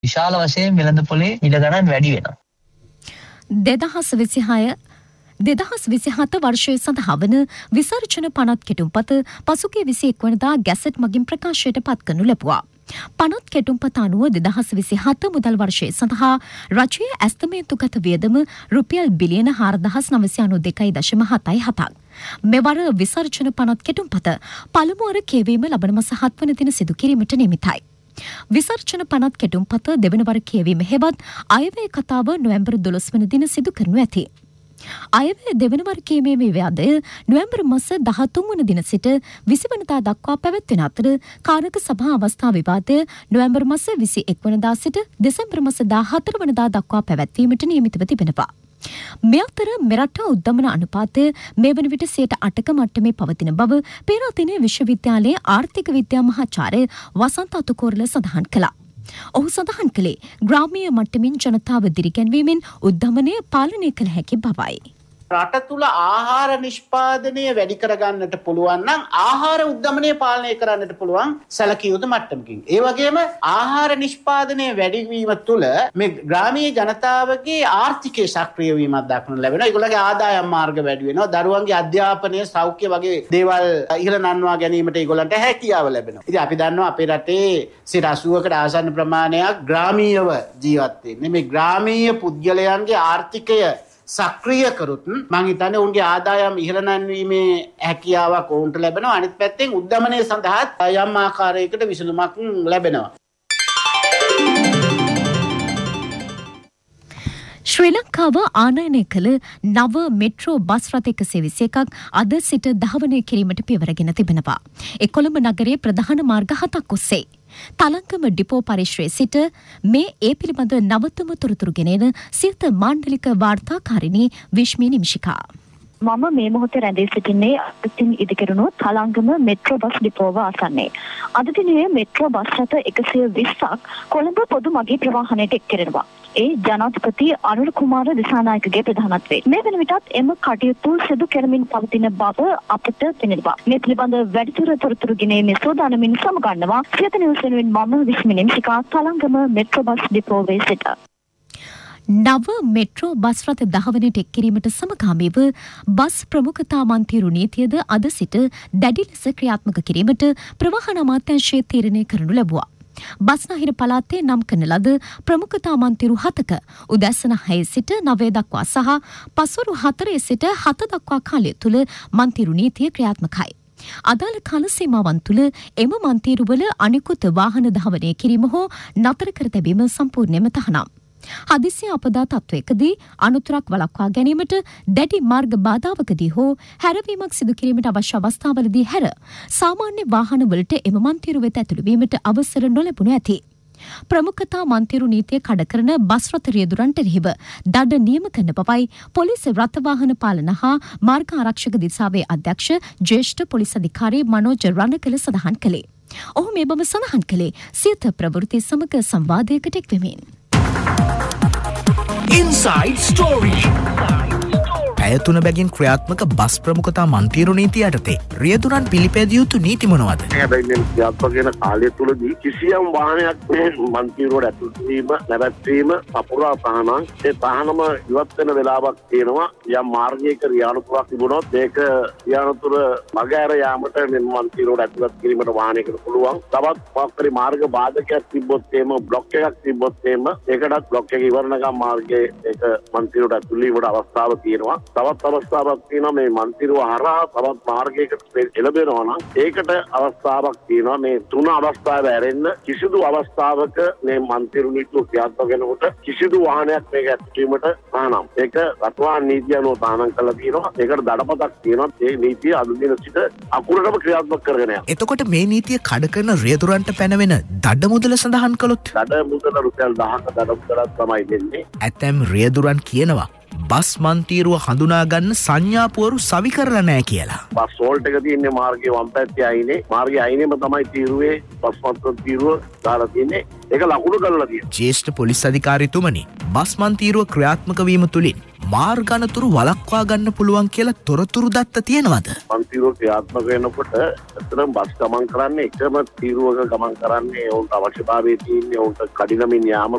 විශාල වශයෙන් වෙළඳපොලේ මිල ගණන් වැඩි වෙනවා. 2027 වර්ෂය සඳහා වන විසර්ජන පනත් කෙටුම්පත පසුගිය 21 වනදා ගැසට් මගින් ප්‍රකාශයට පත් කරනු ලැබුවා. පනත් කෙටුම්පත අනුව 2027 මුදල් වර්ෂය සඳහා රජයේ ඇස්තමේන්තුගත වියදම රුපියල් බිලියන 4,992.77ක්. මෙවර විසර්ජන පනත් කෙටුම්පත පළමුවර කියවීම ලබන මාස 7 වන දින සිදු කිරීමට නියමිතයි. විසර්ජන පනත් කෙටුම්පත දෙවන වර කියවීම හෙවත් අයවැය කතාව නොවැම්බර් 12 වන දින සිදු කරනු ඇති. අයවැය දෙවන වර කියවීමේ ව්‍යාධය නොවැම්බර් මාස 13 වන දින සිට 20 වනදා දක්වා පැවැත්වෙන අතර කාරක සභා අවස්ථා විවාදය නොවැම්බර් මාස 21 වනදා සිට දෙසැම්බර් මාස 14 වනදා දක්වා පැවැත්වීමට නියමිතව තිබෙනවා. මේ අතර මෙරට උද්දමන අනුපාතය මේ වන විට 8% මට්ටමේ පවතින බව පේරාදෙණිය විශ්වවිද්‍යාලයේ ආර්ථික විද්‍යා මහාචාර්ය වසන්ත අතුකෝරළ සඳහන් කළා. ඔහු සඳහන් කළේ ග්‍රාමීය මට්ටමින් ජනතාව දිරිගැන්වීමෙන් උද්දමනය පාලනය කළ හැකි බවයි. රට තුල ආහාර නිෂ්පාදනය වැඩි කරගන්නට පුළුවන් නම් ආහාර උද්දමනය පාලනය කරන්නට පුළුවන් සැලකිය යුතු මට්ටමකින්. ඒ වගේම ආහාර නිෂ්පාදනය වැඩි වීම තුළ මේ ග්‍රාමීය ජනතාවගේ ආර්ථිකයේ සක්‍රිය වීමක් දක්වනු ලැබෙනවා. ඒගොල්ලන්ගේ ආදායම් මාර්ග වැඩි වෙනවා. දරුවන්ගේ අධ්‍යාපනය, සෞඛ්‍ය වගේ දේවල් ඉහළ නංවා ගැනීමට ඒගොල්ලන්ට හැකියාව ලැබෙනවා. ඉතින් අපි දන්නවා අපේ රටේ 80%කට ආසන්න ප්‍රමාණයක් ග්‍රාමීයව ජීවත් වෙන්නේ. මේ ග්‍රාමීය පුද්ගලයන්ගේ ආර්ථිකය සක්‍රිය කරුත් මං හිතන්නේ උන්ගේ ආදායම් ඉහළ නැන්වීමේ හැකියාවක් ඔවුන්ට ලැබෙනවා. අනිත් පැත්තෙන් උද්දමනය සඳහා යම් ආකාරයකට විසඳුමක් ලැබෙනවා. ශ්‍රී ලංකාව ආනයනය කළ නව මෙට්‍රෝ බස් රථ 121ක් අද සිට ධාවනය කිරීමට පියවරගෙන තිබෙනවා. කොළඹ නගරයේ ප්‍රධාන මාර්ග 7ක් ඔස්සේ තලංගම ඩිපෝ පරිශ්‍රයේ සිට මේ ඒ පිළිබඳ නවතම තොරතුරු ගෙනෙන සියත මාණ්ඩලික වාර්තාකාරිණී විශ්මී නිමිෂිකා. මම මේ මොහොතේ රැඳී සිටින්නේ අතින් ඉදිකරුණු තලංගම මෙට්‍රෝ බස් ඩිපෝව ආසන්නයේ. අද දිනේ මෙට්‍රෝ බස් රථ 120ක් කොළඹ පොදු මගී ප්‍රවාහනයට එක් කෙරෙනවා. ඒ ජනාධිපති අනුර කුමාර දිසානායකගේ ප්‍රධානත්වයෙන් මේ වෙන විටත් එම කටයුතු සිදු කරමින් පවතින බව අපට පෙනෙනවා. මේ පිළිබඳ වැඩිදුර තොරතුරු ගෙනීමේ සූදානමින් සමගන්නවා සියත නිවුස් වෙනුවෙන් මම විශ්මී නිමිෂිකා තලංගම මෙට්‍රෝ බස් ඩිපෝවේ සිට. නව මෙට්‍රෝ බස් රථ ධාවනයට එක් කිරීමට සමගාමීව බස් ප්‍රමුඛතා මන්තිරු නීතියද අද සිට දැඩි ලෙස ක්‍රියාත්මක කිරීමට ප්‍රවාහන අමාත්‍යාංශය තීරණය කරනු ලැබුවා. බස්නාහිර පළාතේ නම් කරන ලද ප්‍රමුඛතා මන්තිරු 7ක උදැසන 6 සිට 9 දක්වා සහ පසුරු 4 සිට 7 දක්වා කාලය තුල මන්තිරු නීතිය ක්‍රියාත්මකයි. අදාළ කාල සීමාවන් තුල එම මන්තිරුවල අනිකුත් වාහන ධාවනය කිරීම හෝ නතර කර තැබීම සම්පූර්ණයෙන්ම තහනම්. හදිසි අපදා තත්වයකදී අනුතරක් වළක්වා ගැනීමට දැඩි මාර්ග බාධාවකදී හෝ හැරවීමක් සිදු කිරීමට අවශ්‍ය අවස්ථාවලදී හැර සාමාන්‍ය වාහනවලට එම මන්තිරු වෙත ඇතුළු වීමට අවසර නොලැබුණු ඇති. ප්‍රමුඛතා මන්තිරු නීතිය කඩ කරන බස් රථ රියදුරන්ට එරෙහිව දඩ නියම කරන බවයි පොලිස් රථ වාහන පාලන හා මාර්ග ආරක්ෂක දිසාවේ අධ්‍යක්ෂ ජ්‍යෙෂ්ඨ පොලිස් අධිකාරී මනෝජ් රණකල සඳහන් කළේ. ඔහු මේ බව සඳහන් කළේ සියත ප්‍රවෘත්ති සමග සංවාදයකට එක් වෙමින්. Inside Story. පැය 3 බැගින් ක්‍රියාත්මක බස් ප්‍රමුඛතා මන්තිරු නීතිය යටතේ රියදුරන් පිළිපැදිය යුතු නීති මොනවාද? හැබැයි මේ ක්‍රියාත්මක වෙන කාලය තුලදී කිසියම් වාහනයක් මේ මන්තිරුවට ඇතුළත් වීම නැවැත්වීම අපුරා තහනම් ඒ තහනම ඉවත් වෙන වෙලාවක් තියෙනවා. යම් මාර්ගයක රියානුතුරක් තිබුණොත් ඒක රියානුතුර මගහැර යාමට මේ මන්තිරුවට ඇතුළත් කිරීමට වාහනයකට පුළුවන්. තවත් මොකක්hari මාර්ග බාධකයක් තිබ්බොත් එහෙම බ්ලොක් එකක් තිබ්බොත් එහෙම ඒකටත් බ්ලොක් එක ඉවරනකම් මාර්ගයේ ඒක මන්තිරුවට ඇතුළත් වීමට අවස්ථාවක් තියෙනවා. තවත් අවස්ථාවක් තියෙනවා මේ මන්තිරුව හරහා තවත් මාර්ගයකට එළඹෙනවා නම් ඒකට අවස්ථාවක් තියෙනවා. මේ තුන අවස්ථාව ඇරෙන්න කිසිදු අවස්ථාවක මේ මන්තිරු නීතිය ක්‍රියාත්මක වෙනකොට කිසිදු වාහනයක් මේක ඇතුළීමට තහනම්. ඒක රටවාහන නීතිය අනුව තහනම් කරලා තියෙනවා. ඒකට දඩපතක් තියෙනවා. ඒ නීතිය අද දින සිට අකුරටම ක්‍රියාත්මක කරගෙන යනවා. එතකොට මේ නීතිය කඩ කරන රියදුරන්ට පැනවෙන දඩ මුදල සඳහන් කළොත් දඩ මුදල රුපියල් 1000ක දඩ මුදලක් තමයි දෙන්නේ. ඇතැම් රියදුරන් කියනවා බස් මන්තීරුව හඳුනාගන්න සංඥාපුවරු සවි කරලා නෑ කියලා. බස් හෝල්ට් එක තියෙන්නේ මාර්ගයේ වම් පැත්තේ අයිනේ. මාර්ගයේ අයිනේම තමයි තීරුවේ බස් මන්තීරුව දාලා තියෙන්නේ. ඒක ලකුණු කරලා තියෙනවා. ජ්‍යෙෂ්ඨ පොලිස් අධිකාරීතුමනි, බස් මන්තීරුව ක්‍රියාත්මක වීම තුලින් මාර්ගනතුරු වළක්වා ගන්න පුළුවන් කියලා තොරතුරු දත්ත තියෙනවද? මන්තීරුව ක්‍රියාත්මක වෙනකොට අතරම බස් ගමන් කරන්නේ එකම තීරුවක ගමන් කරන්නේ ඔවුන්ට අවශ්‍යතාවයේ තියෙන්නේ ඔවුන්ට කඩිනමින් යාම